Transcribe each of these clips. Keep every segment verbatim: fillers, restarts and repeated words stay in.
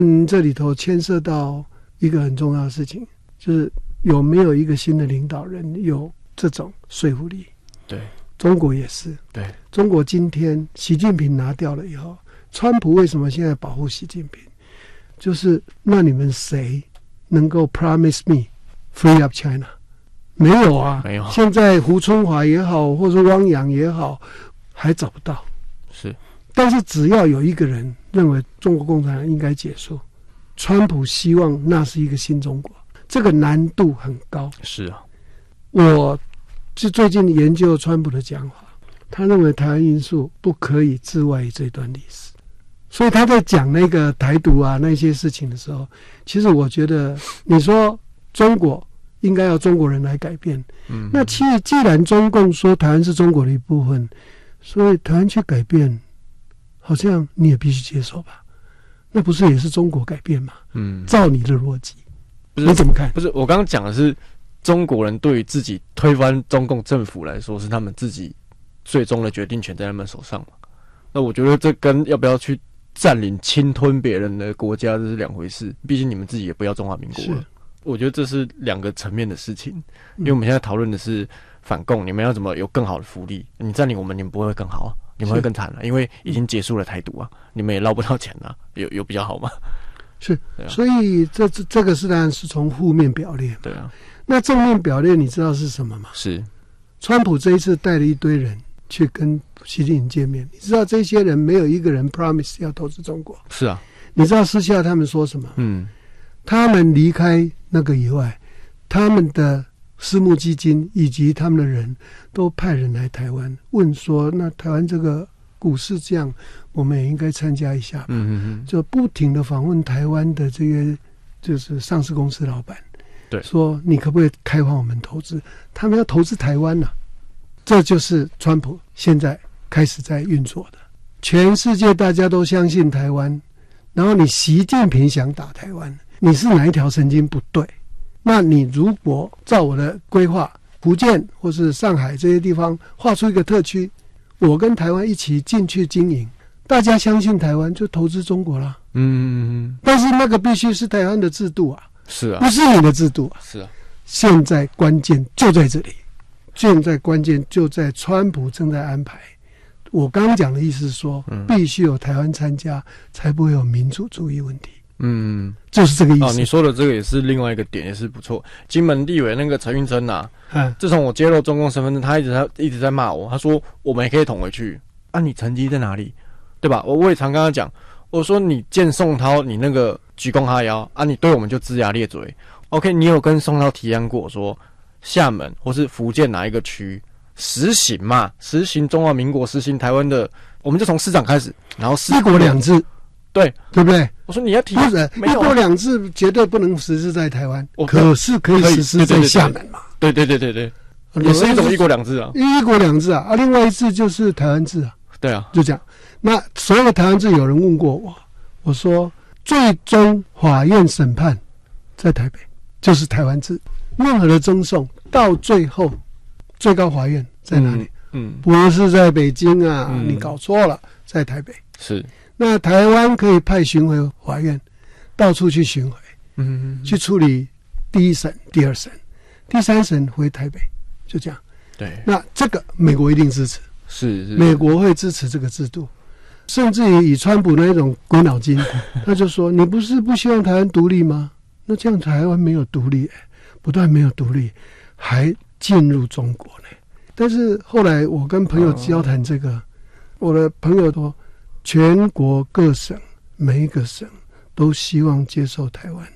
嗯，这里头牵涉到一个很重要的事情，就是有没有一个新的领导人有这种说服力。 对， 中国也是。 对， 中国今天习近平拿掉了以后，川普为什么现在保护习近平？就是那你们谁能够 promise me free up China？ 没有啊， 没有。现在胡春华也好，或者汪洋也好，还找不到。 是， 但是只要有一个人认为中国共产党应该结束，川普希望那是一个新中国，这个难度很高。 是啊， 我就最近研究川普的讲法，他认为台湾因素不可以置外于这段历史，所以他在讲那个台独啊那些事情的时候，其实我觉得你说中国应该要中国人来改变，嗯，那其实既然中共说台湾是中国的一部分，所以台湾去改变，好像你也必须接受吧？那不是也是中国改变吗？嗯，照你的逻辑，你怎么看？ 不是，我刚刚讲的是中国人对于自己推翻中共政府来说，是他们自己最终的决定权在他们手上嘛。那我觉得这跟要不要去占领、侵吞别人的国家这是两回事。毕竟你们自己也不要中华民国了。我觉得这是两个层面的事情，因为我们现在讨论的是反共，你们要怎么有更好的福利？你占领我们，你们不会更好啊，你们会更惨了，因为已经结束了台独啊，你们也捞不到钱啊，有有比较好吗？ 是，啊、所以这这这个是当然是从负面表列。 对啊， 那正面表列你知道是什么吗？ 是， 川普这一次带了一堆人去跟习近平见面，你知道这些人没有一个人 promise 要投资中国。 是啊， 你知道私下他们说什么？ 嗯， 他们离开那个以外，他们的私募基金以及他们的人都派人来台湾问说，那台湾这个股市这样，我们也应该参加一下吧。嗯嗯嗯，就不停的访问台湾的这些就是上市公司老板， 对， 说你可不可以开放我们投资？他们要投资台湾啊，这就是川普现在开始在运作的。全世界大家都相信台湾，然后你习近平想打台湾，你是哪一条神经不对？那你如果照我的规划，福建或是上海这些地方划出一个特区，我跟台湾一起进去经营，大家相信台湾就投资中国啦。嗯，但是那个必须是台湾的制度啊， 是啊， 不是你的制度啊。 是啊， 现在关键就在这里，现在关键就在川普正在安排。我刚刚讲的意思是说，嗯、必须有台湾参加，才不会有民主主义问题。嗯，就是这个意思。 哦，你说的这个也是另外一个点，也是不错。金门立委那个陈运珍呐，嗯，自从我揭露中共身份证，他一直在一直在骂我，他说我们也可以捅回去啊，你成绩在哪里，对吧？我我也常跟他讲，我说你见宋涛，你那个鞠躬哈腰啊，你对我们就龇牙咧嘴。OK， 你有跟宋涛提案过说，厦门或是福建哪一个区实行嘛？实行中华民国，实行台湾的，我们就从市长开始，然后一国两制。 对， 对不对？ 我说你要提， 不是一国两制绝对不能实施在台湾，可是可以实施在厦门嘛？ 对对对对对，也是一种一国两制啊， 一国两制啊，啊，另外一制就是台湾制啊。 对啊， 就这样。那所有的台湾制，有人问过我，我说最终法院审判在台北，就是台湾制，任何的争讼到最后，最高法院在哪里？嗯，不是在北京啊，嗯、你搞错了，在台北。 是。 那台湾可以派巡回法院到处去巡回，嗯，去处理第一审、第二审、第三审回台北，就这样。 对， 那这个美国一定支持， 是是， 美国会支持这个制度，甚至于以川普那种鬼脑筋，他就说：“你不是不希望台湾独立吗？那这样台湾没有独立，不但没有独立，还进入中国呢。”但是后来我跟朋友交谈这个，哦、我的朋友说。全国各省每一个省都希望接受台湾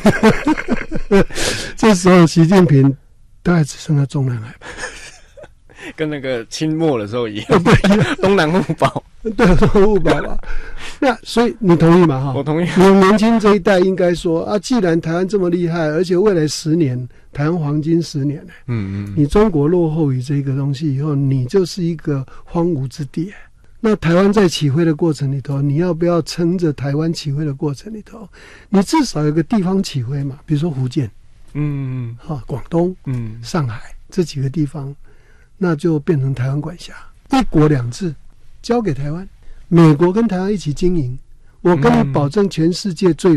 这时候习近平大概只剩下中南海吧， 跟那个清末的时候一样，对，东南互保， 对，东南互保吧。那所以你同意吗？哈， 我同意。 你年轻这一代应该说啊，既然台湾这么厉害，而且未来十年台湾黄金十年呢，嗯嗯，你中国落后于这个东西以后，你就是一个荒芜之地。那台湾在起飞的过程里头，你要不要撑着台湾起飞的过程里头，你至少有个地方起飞嘛？比如说福建，嗯，啊，广东，嗯，上海这几个地方，那就变成台湾管辖，一国两制交给台湾，美国跟台湾一起经营， 我跟你嗯保证，全世界最